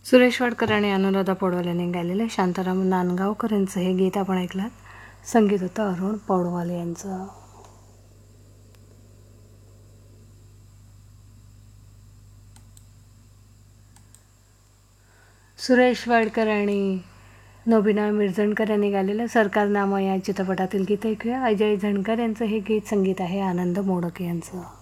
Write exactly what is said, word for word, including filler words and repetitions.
सुरेश वाडकर आणि अनुराधा पौडवाल यांनी गायलेले शांताराम नांदगावकर यांचं हे गीत आपण ऐकलात. संगीत होतं अरुण पौडवाल यांचं. सुरेश वाडकर आणि नोबिना मिर्झणकर यांनी गायलेलं सरकारनामा या चित्रपटातील गीत ऐकूया. अजय झणकर यांचं हे गीत. संगीत आहे आनंद मोडक यांचं.